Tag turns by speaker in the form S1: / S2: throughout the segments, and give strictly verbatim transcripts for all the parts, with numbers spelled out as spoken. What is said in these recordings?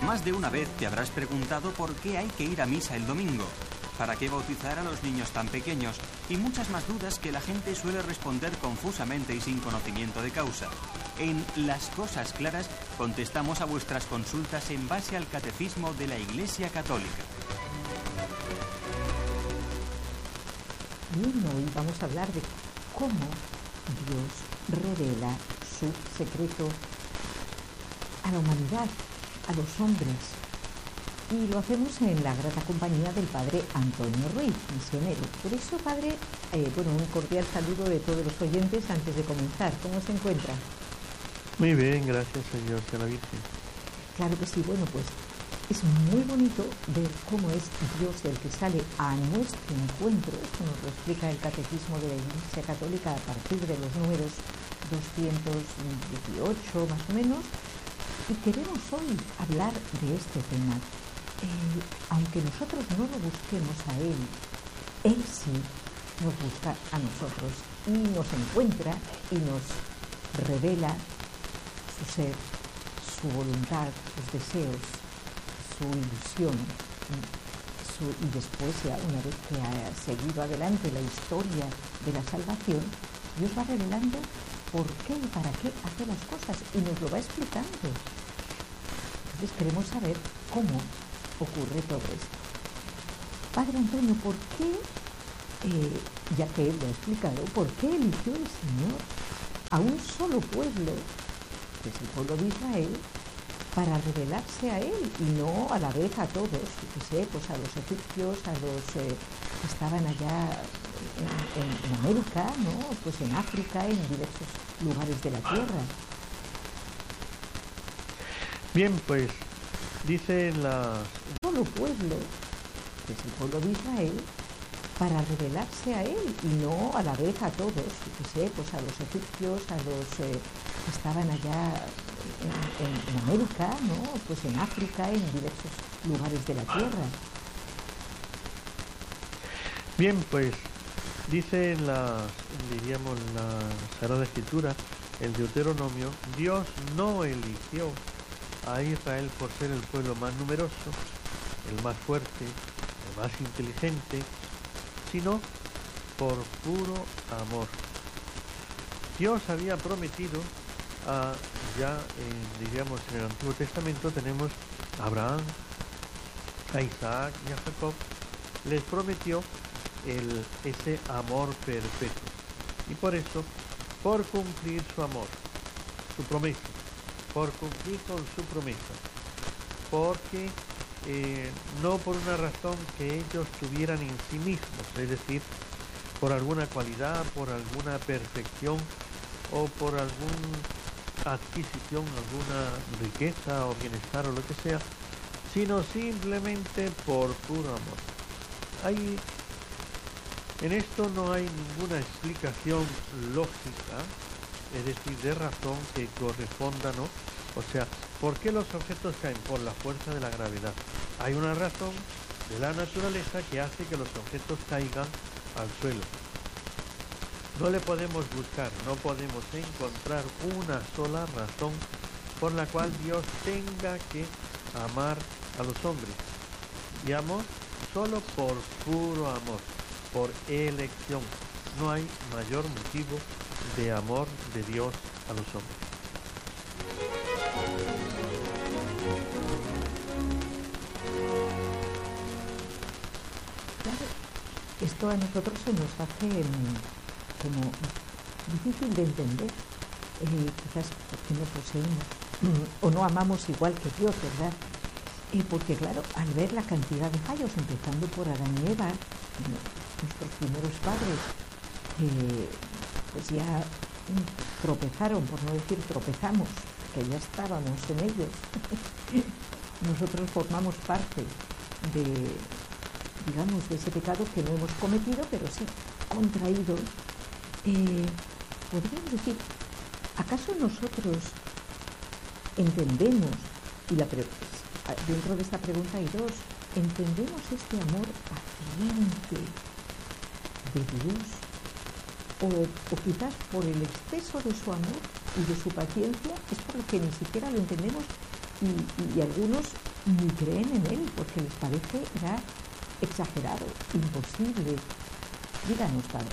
S1: Más de una vez te habrás preguntado por qué hay que ir a misa el domingo, para qué bautizar a los niños tan pequeños y muchas más dudas que la gente suele responder confusamente y sin conocimiento de causa. En Las Cosas Claras contestamos a vuestras consultas en base al Catecismo de la Iglesia Católica.
S2: Bien, hoy vamos a hablar de cómo Dios revela su secreto a la humanidad, a los hombres. Y lo hacemos en la grata compañía del Padre Antonio Ruiz, misionero. Por eso, Padre, eh, bueno, un cordial saludo de todos los oyentes antes de comenzar. ¿Cómo se encuentra?
S3: Muy bien, gracias, Señor, sea la Virgen.
S2: Claro que sí. Bueno, pues es muy bonito ver cómo es Dios el que sale a nuestro encuentro. Esto nos lo explica el Catecismo de la Iglesia Católica a partir de los números doscientos dieciocho, más o menos. Y queremos hoy hablar de este tema. Eh, aunque nosotros no lo busquemos a Él, Él sí nos busca a nosotros y nos encuentra y nos revela su ser, su voluntad, sus deseos, su ilusión. Su, y después, ya una vez que ha seguido adelante la historia de la salvación, Dios va revelando por qué y para qué hace las cosas y nos lo va explicando. Entonces queremos saber cómo ocurre todo esto. Padre Antonio, ¿por qué, eh, ya que él lo ha explicado, por qué eligió el Señor a un solo pueblo, que es el pueblo de Israel, para revelarse a Él y no a la vez a todos, que sé, pues a los egipcios, a los eh, que estaban allá en, en, en América, ¿no? Pues en África, en diversos lugares de la tierra?
S3: Bien, pues dice en la...
S2: Solo pueblo, que es el pueblo de Israel, para revelarse a Él y no a la vez a todos, que sé, pues a los egipcios, a los eh, que estaban allá en, en, en América, ¿no? Pues en África, en diversos lugares de la tierra.
S3: Bien, pues dice en la, diríamos, la Sagrada Escritura, el Deuteronomio, Dios no eligió a Israel por ser el pueblo más numeroso, el más fuerte, el más inteligente, sino por puro amor. Dios había prometido a, ya eh, diríamos en el Antiguo Testamento tenemos a Abraham, a Isaac y a Jacob, les prometió el, ese amor perpetuo. Y por eso, por cumplir su amor, su promesa, por cumplir con su promesa, porque eh, no por una razón que ellos tuvieran en sí mismos, es decir, por alguna cualidad, por alguna perfección o por alguna adquisición, alguna riqueza o bienestar o lo que sea, sino simplemente por puro amor. Hay, en esto no hay ninguna explicación lógica, es decir, de razón que corresponda, ¿no? O sea, ¿por qué los objetos caen? Por la fuerza de la gravedad. Hay una razón de la naturaleza que hace que los objetos caigan al suelo. No le podemos buscar, no podemos encontrar una sola razón por la cual Dios tenga que amar a los hombres. Y amor solo por puro amor, por elección. No hay mayor motivo de amor de Dios a los hombres.
S2: Claro, esto a nosotros se nos hace um, como difícil de entender, eh, quizás porque no poseemos um, o no amamos igual que Dios, ¿verdad? Eh, porque claro, al ver la cantidad de fallos, empezando por Adán y Eva, nuestros primeros padres, eh, pues ya tropezaron, por no decir tropezamos, que ya estábamos en ellos. Nosotros formamos parte de, digamos, de ese pecado que no hemos cometido, pero sí contraído. Eh, podríamos decir, ¿acaso nosotros entendemos, y la pre- dentro de esta pregunta hay dos, entendemos este amor paciente de Dios? O, o quizás por el exceso de su amor y de su paciencia es por lo que ni siquiera lo entendemos y, y, y algunos ni creen en él porque les parece ya exagerado, imposible. Díganos, Padre.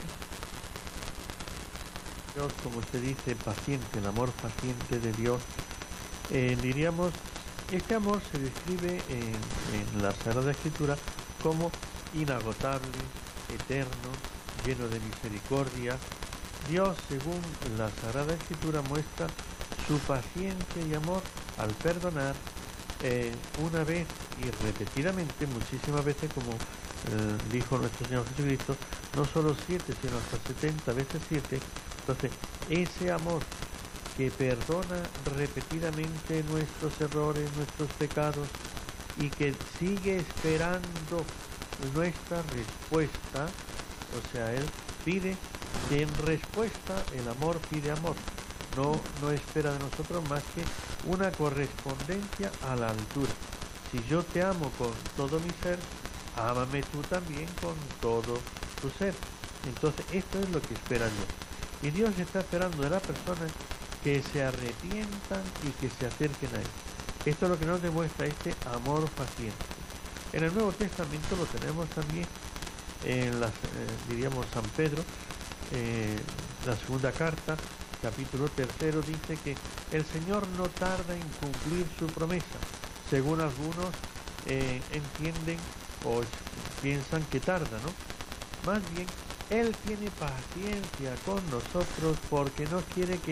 S3: Dios, como usted dice, paciente, el amor paciente de Dios, eh, diríamos, este amor se describe en, en la Sagrada Escritura como inagotable, eterno, lleno de misericordia. Dios, según la Sagrada Escritura, muestra su paciencia y amor al perdonar eh, una vez y repetidamente, muchísimas veces, como eh, dijo nuestro Señor Jesucristo, no solo siete, sino hasta setenta veces siete. Entonces, ese amor que perdona repetidamente nuestros errores, nuestros pecados, y que sigue esperando nuestra respuesta, o sea, Él pide que en respuesta el amor pide amor, no, no espera de nosotros más que una correspondencia a la altura. Si yo te amo con todo mi ser, ámame tú también con todo tu ser. Entonces, esto es lo que espera Dios. Y Dios está esperando de las personas que se arrepientan y que se acerquen a Él. Esto es lo que nos demuestra este amor paciente. En el Nuevo Testamento lo tenemos también en las, eh, diríamos, San Pedro, eh, la segunda carta, capítulo tercero, dice que el Señor no tarda en cumplir su promesa. Según algunos eh, entienden o piensan que tarda, ¿no? Más bien, Él tiene paciencia con nosotros porque no quiere que